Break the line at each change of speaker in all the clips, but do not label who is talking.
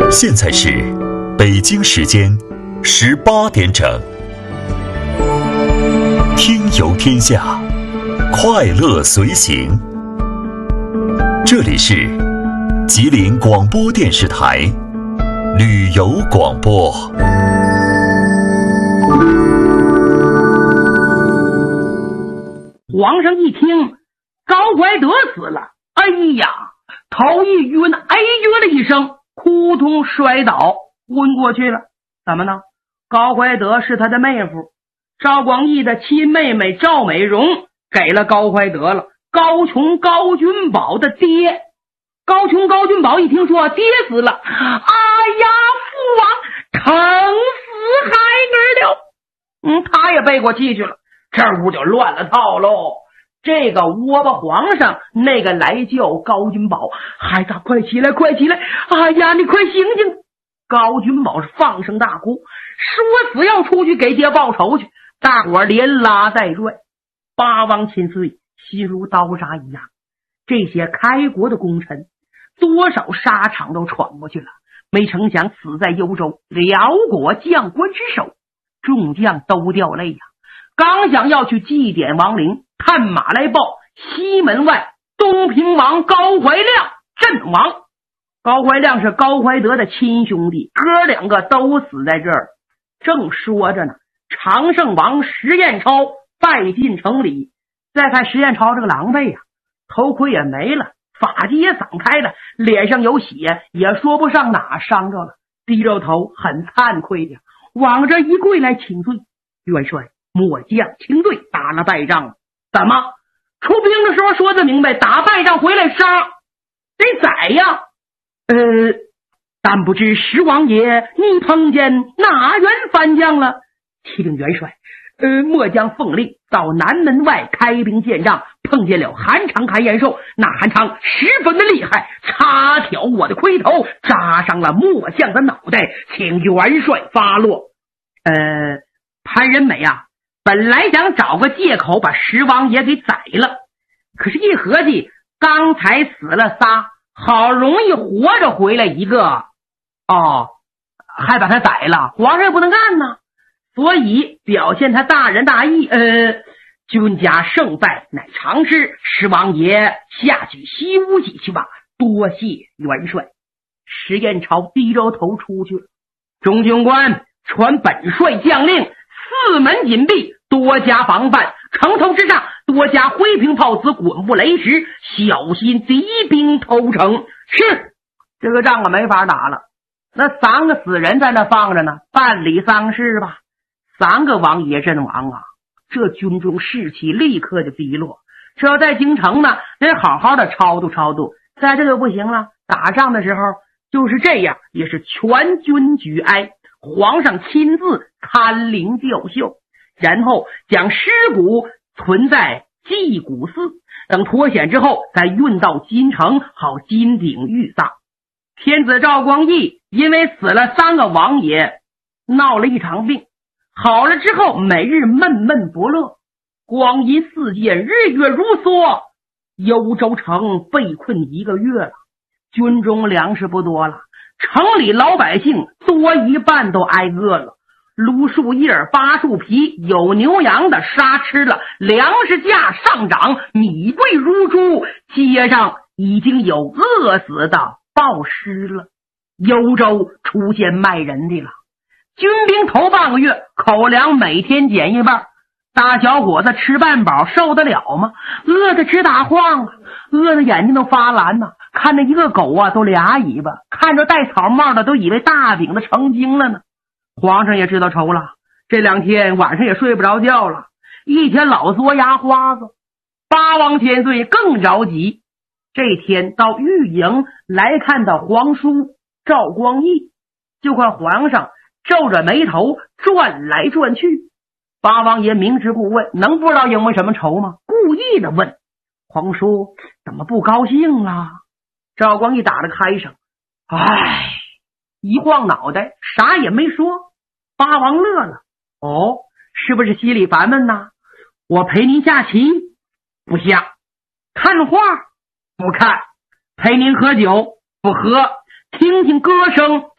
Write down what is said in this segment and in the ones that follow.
现在是北京时间18点整。听游天下，快乐随行。这里是吉林广播电视台旅游广播。
皇上一听高怀德死了，哎呀，头一晕，哎呦了一声，扑通摔倒昏过去了。怎么呢？高怀德是他的妹夫，赵光义的亲妹妹赵美荣给了高怀德了。高琼高君宝的爹，高琼高君宝一听说爹死了，哎呀，父王疼死孩儿了。他也背过气去了，这屋就乱了套喽。这个窝巴皇上，那个来叫高君宝，孩子快起来快起来，哎呀你快醒醒。高君宝是放声大哭，说死要出去给爹报仇去。大伙连拉带拽，八王千岁心如刀扎一样。这些开国的功臣多少沙场都闯过去了，没成想死在幽州，辽国将官之手，众将都掉泪呀。刚想要去祭奠亡灵，探马来报，西门外东平王高怀亮阵亡。高怀亮是高怀德的亲兄弟，哥两个都死在这儿。正说着呢，常胜王石彦超拜进城里。再看石彦超这个狼狈呀，头盔也没了，发髻也散开了，脸上有血，也说不上哪伤着了，低着头很惭愧的往这一跪来请罪。元帅，末将请罪，打了败仗了。怎么出兵的时候说的明白，打败仗回来杀得宰呀？但不知石王爷你碰见哪员番将了？启禀元帅，末将奉令到南门外开兵见仗，碰见了韩昌开延寿。那韩昌十分的厉害，插挑我的盔头，扎伤了末将的脑袋，请元帅发落。潘仁美啊，本来想找个借口把石王爷给宰了，可是一合计，刚才死了仨，好容易活着回来一个，还把他宰了，皇上也不能干呢。所以表现他大仁大义，君家胜败乃常事，石王爷下去西屋几去吧，多谢元帅。石彦超低着头出去了。中军官传本帅将令，四门紧闭，多加防范，城头之上多加灰瓶炮子，滚布雷石，小心敌兵偷城。是，这个仗没法打了，那三个死人在那放着呢，办理丧事吧。三个王爷阵亡啊，这军中士气立刻就低落。这要在京城呢，得好好的超度超度，在这就不行了。打仗的时候就是这样，也是全军举哀，皇上亲自看灵吊孝，然后将尸骨存在祭骨寺，等脱险之后再运到京城，好金鼎玉丧。天子赵光义因为死了三个王爷，闹了一场病，好了之后每日闷闷不乐，光阴似箭，日月如梭，幽州城被困1个月了，军中粮食不多了，城里老百姓多一半都挨饿了，撸树叶扒树皮，有牛羊的杀吃了，粮食价上涨，米贵如珠，街上已经有饿死的暴尸了。幽州出现卖人的了，军兵头半个月口粮每天减一半，大小伙子吃半饱受得了吗？饿得直打晃啊，饿得眼睛都发蓝呢，看着一个狗啊都俩尾巴，看着戴草帽的都以为大饼子成精了呢。皇上也知道愁了，这2天晚上也睡不着觉了，一天老嘬牙花子。八王千岁更着急，这天到御营来看到皇叔赵光义，就看皇上皱着眉头转来转去。八王爷明知故问，能不知道因为什么愁吗？故意的问皇叔怎么不高兴啊？赵光义打了个嗨声，一晃脑袋啥也没说。八王乐了，是不是心里烦闷呢？我陪您下棋不下，看画不看，陪您喝酒不喝，听听歌声，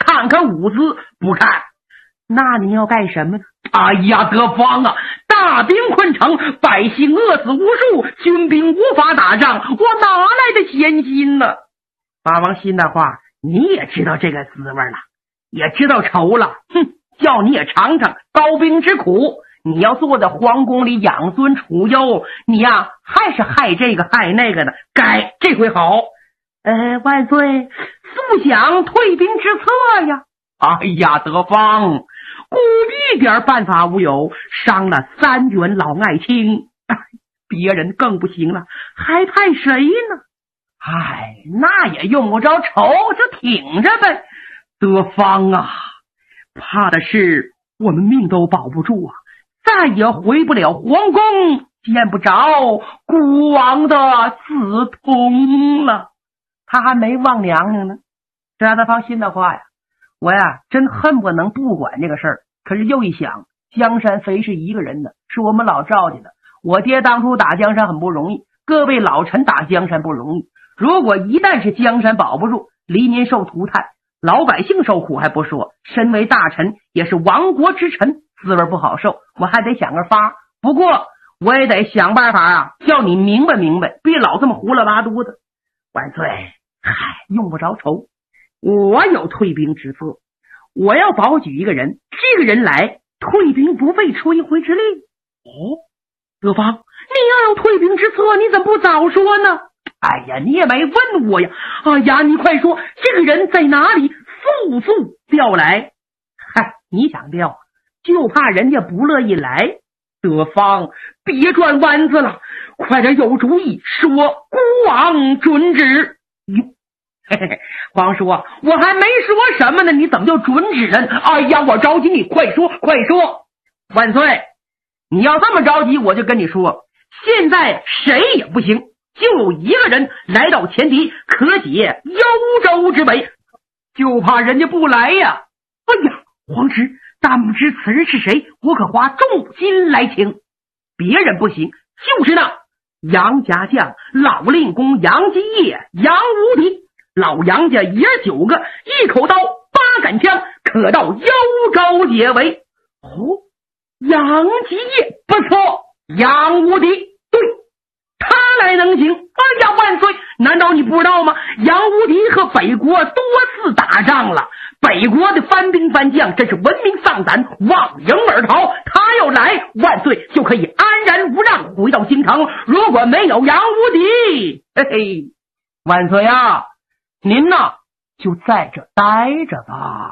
看看舞姿，不看。那你要干什么呢？哎呀，德方啊，大兵困城，百姓饿死无数，军兵无法打仗，我哪来的闲心呢？八王心的话，你也知道这个滋味了，也知道愁了。哼，叫你也尝尝高兵之苦。你要坐在皇宫里养尊处优，你呀还是害这个害那个的，该这回好。万岁，速想退兵之策呀！哎呀，德方，故一点办法无有，伤了3员老爱卿，别人更不行了，还派谁呢？哎，那也用不着愁，就挺着呗。德方啊，怕的是我们命都保不住啊，再也回不了皇宫，见不着孤王的子通了。他还没忘娘娘呢。这德方心的话呀，我呀真恨不能不管这个事儿，可是又一想，江山非是一个人的，是我们老赵家的。我爹当初打江山很不容易，各位老臣打江山不容易。如果一旦是江山保不住，黎民受涂炭，老百姓受苦还不说，身为大臣也是亡国之臣，滋味不好受。我还得想个法，不过我也得想办法啊，叫你明白明白，别老这么胡了拉肚子。万岁，用不着愁，我有退兵之策。我要保举一个人，这个人来，退兵不费吹灰之力。德方，你要有退兵之策，你怎么不早说呢？哎呀，你也没问我呀！哎呀，你快说，这个人在哪里？速速调来！你想调，就怕人家不乐意来。德方，别转弯子了，快点有主意，说孤王准旨。皇叔，我还没说什么呢，你怎么就准旨了？哎呀，我着急，你快说快说。万岁，你要这么着急，我就跟你说，现在谁也不行，就有一个人来到前敌，可解幽州之围，就怕人家不来呀。哎呀，皇侄，但不知此人是谁，我可花重金来请。别人不行，就是那杨家将老令公杨继业、杨无敌，老杨家爷9个，一口刀8杆枪，可到幽州解围。杨继业不错，杨无敌对，他来能行。哎呀，万岁，难道你不知道吗？杨无敌和北国多次打仗了，北国的番兵番将真是闻名丧胆，望迎而逃。他要来，万岁就可以安然无恙回到京城。如果没有杨无敌，万岁啊，您呢就在这待着吧。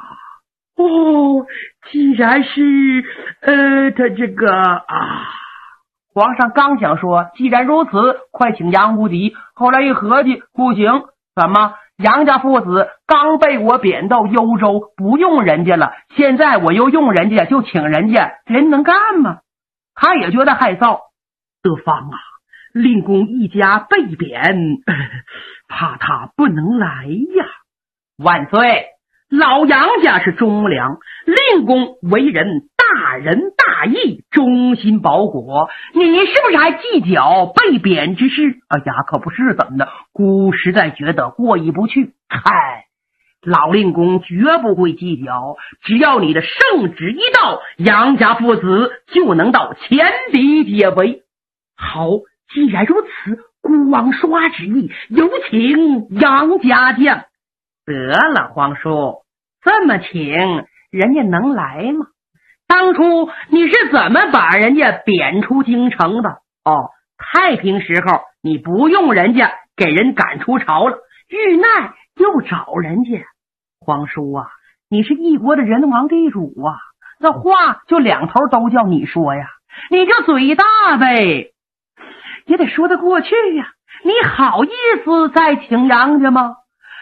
既然是他这个皇上刚想说既然如此，快请杨无敌，后来一合计不行，怎么杨家父子刚被我贬到幽州，不用人家了，现在我又用人家，就请人家，人能干吗？他也觉得害臊。德方啊，令公一家被贬，怕他不能来呀。万岁，老杨家是忠良，令公为人大仁大义，忠心保国，你是不是还计较被贬之事？哎呀，可不是，怎么的？孤实在觉得过意不去。老令公绝不会计较，只要你的圣旨一到，杨家父子就能到前敌解围。好，既然如此，孤王刷旨意，有请杨家将。得了，皇叔，这么请人家能来吗？当初你是怎么把人家贬出京城的？太平时候你不用人家，给人赶出朝了，遇难又找人家。皇叔啊，你是一国的人王地主啊，那话就两头都叫你说呀，你就嘴大呗，也得说得过去呀。你好意思再请杨家吗？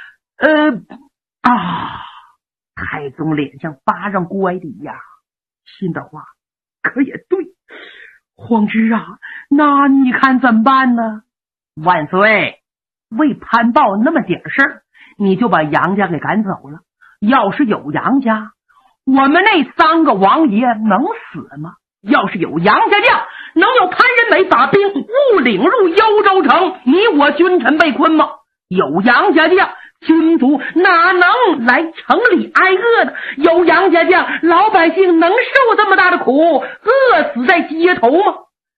太宗脸上扒上乖的呀，心的话可也对，皇侄啊，那你看怎么办呢？万岁，为攀报那么点事儿，你就把杨家给赶走了。要是有杨家，我们那3个王爷能死吗？要是有杨家将，能有潘仁美把兵误领入幽州城，你我君臣被困吗？有杨家将， 君主哪能来城里挨饿的？有杨家将，老百姓能受这么大的苦，饿死在街头吗？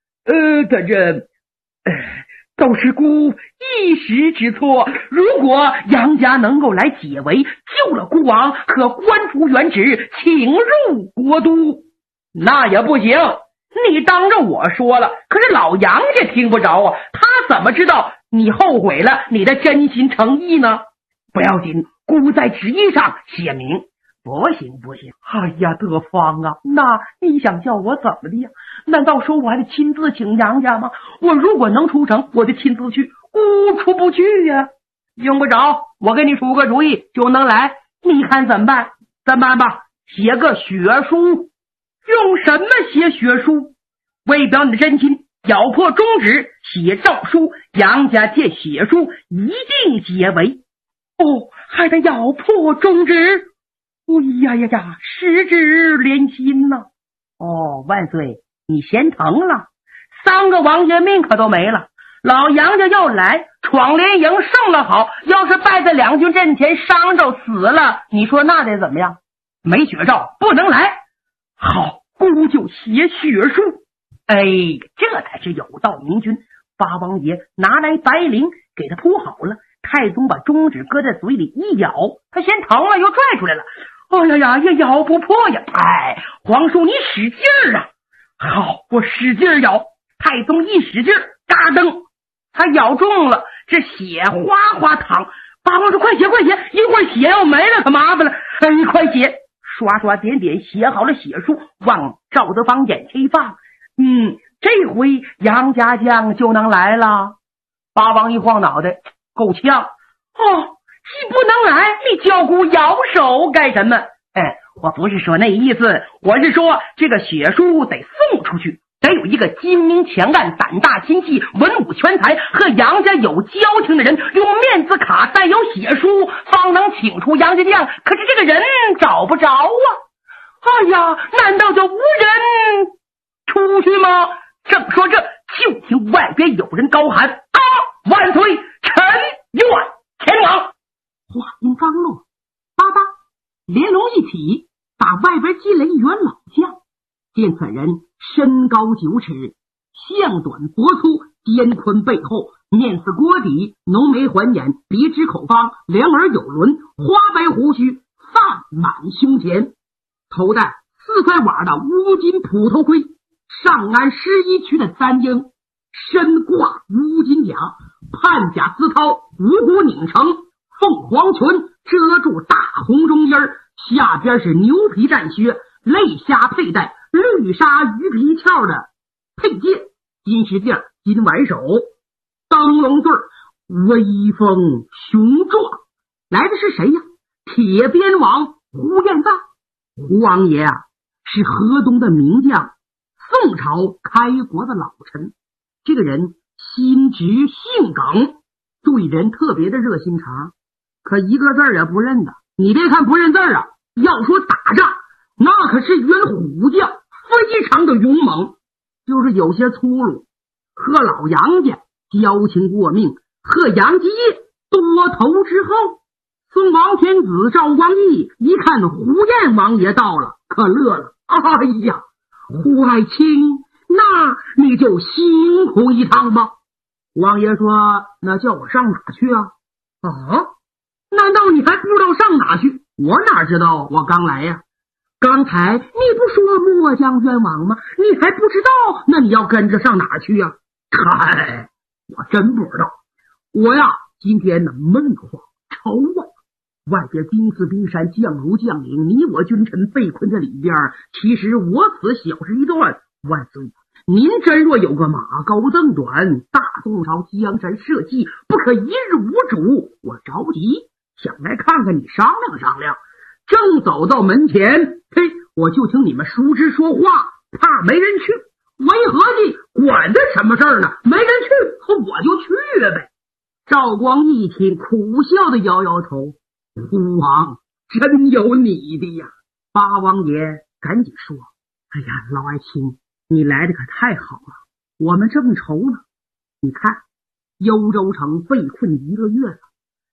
都是孤一时之错。如果杨家能够来解围，救了孤王，可官复原职，请入国都。那也不行，你当着我说了，可是老杨家听不着啊，他怎么知道你后悔了，你的真心诚意呢？不要紧，孤在旨意上写明。不行不行，哎呀，德芳啊，那你想叫我怎么的呀？难道说我还得亲自请杨家吗？我如果能出城，我就亲自去，孤出不去呀。用不着，我给你出个主意就能来，你看怎么办？怎么办吧？写个血书。用什么写血书？为表你的真心，咬破中指，写诏书，杨家见血书一定解围。哦，还得咬破中指。十指连心呐！哦，万岁，你嫌疼了，3个王爷命可都没了。老杨家要来闯连营，胜了好，要是败在两军阵前，伤着死了，你说那得怎么样？没血诏不能来。好，孤就写血书。这才是有道明君。八王爷拿来白绫给他铺好了，太宗把中指搁在嘴里一咬，他嫌疼了又拽出来了。也咬不破呀！皇叔你使劲儿啊！好，我使劲儿咬。太宗一使劲儿，嘎噔，他咬中了，这血哗哗淌。八王说：“快写，快写！一会儿血要没了，可麻烦了。”快写！刷刷点点写好了血书，往赵德芳眼前一放。这回杨家将就能来了。八王一晃脑袋，够呛。既不能来，你叫姑摇手干什么？我不是说那意思，我是说这个血书得送出去，得有一个精明强干、胆大心细、文武全才和杨家有交情的人，用面子卡带有血书，方能请出杨家将。可是这个人找不着啊！难道就无人出去吗？正说这，就听外边有人高喊：“万岁！臣愿前往。”话音刚落，连龙一起，打外边进来一员老将。见此人身高9尺，项短脖粗，肩宽背厚，面似锅底，浓眉环眼，鼻直口方，两耳有轮，花白胡须放满胸前，头戴4块瓦的乌金普头盔，上安11区的簪缨，身挂乌金甲，判甲丝绦，五股拧成凤凰裙，遮住大红中衣儿，下边是牛皮战靴，肋下佩戴绿纱鱼皮鞘的佩剑，金饰件，金挽手，灯笼对，威风雄壮。来的是谁呀？铁鞭王胡彦赞。胡王爷啊，是河东的名将，宋朝开国的老臣。这个人心直性耿，对人特别的热心肠，可一个字儿也不认得。你别看不认字啊，要说打仗，那可是员虎将，非常的勇猛，就是有些粗鲁。和老杨家交情过命，和杨继业多头之后，宋王天子赵光义一看胡彦王爷到了，可乐了。胡爱卿，那你就辛苦一趟吧。王爷说：“那叫我上哪去啊？”难道你还不知道上哪去？我哪知道，我刚来呀。刚才你不说末将冤枉吗？你还不知道，那你要跟着上哪去呀？我真不知道。我呀，今天呢闷得慌，愁啊！外边兵似冰山，将如将领，你我君臣被困在里边。其实我此小事一段，万岁，您真若有个马高凳短，大宋朝江山社稷不可一日无主，我着急想来看看你，商量商量。正走到门前，我就听你们叔侄说话，怕没人去。我一合计，管他什么事儿呢？没人去，我就去呗。赵光义听，苦笑的摇摇头：“父王真有你的呀！”八王爷赶紧说：“老爱卿，你来的可太好了，我们正愁呢。你看，幽州城被困1个月了，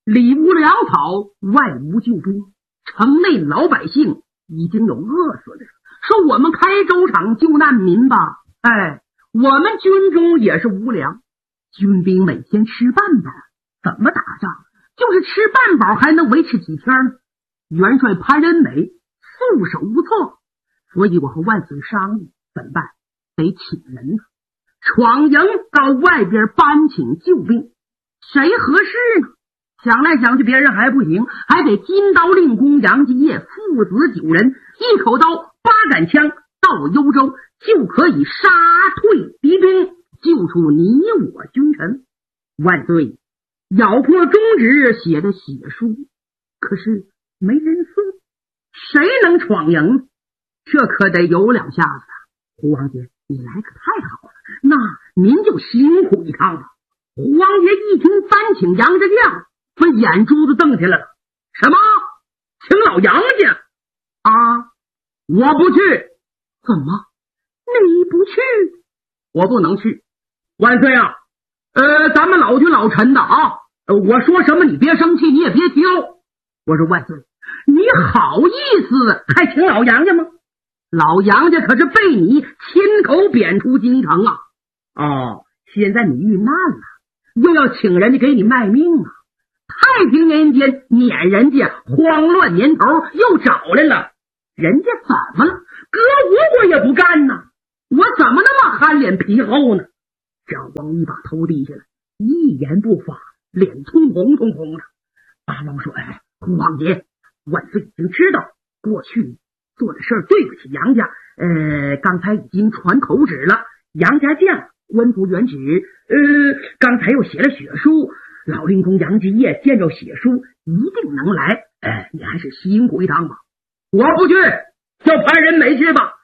里无粮草，外无救兵，城内老百姓已经有饿死的。说我们开粥厂救难民吧，我们军中也是无粮，军兵每天吃半饱，怎么打仗？就是吃半饱还能维持几天呢？元帅潘仁美束手无策，所以我和万岁商议怎么办？得请人呢，闯营到外边搬请救兵，谁合适呢？想来想去，别人还不行，还得金刀令公杨继业父子9人，一口刀8杆枪，到幽州就可以杀退敌兵，救出你我君臣。万岁咬破中指写的血书，可是没人送，谁能闯营？这可得有两下子啊！胡王爷，你来可太好了，那您就辛苦一趟吧。胡王爷一听搬请杨家将，把眼珠子瞪起来了。什么？请老杨家啊？我不去。怎么？你不去？我不能去。万岁啊，咱们老君老臣的啊，我说什么你别生气，你也别挑。我说万岁，你好意思还请老杨家吗？老杨家可是被你亲口贬出京城啊！哦，现在你遇难了，又要请人家给你卖命啊！太平年间撵人家，慌乱年头又找来了，人家怎么了？搁我也不干呢，我怎么那么憨脸皮厚呢？张皇一把头低下来，一言不发，脸通红通红的。八王说：“胡王爷，万岁已经知道过去做的事儿对不起杨家，刚才已经传口旨了，杨家将官复原职，刚才又写了血书，老令公杨继业见着血书一定能来，你还是辛苦一趟吧。”我不去，叫潘仁美去吧。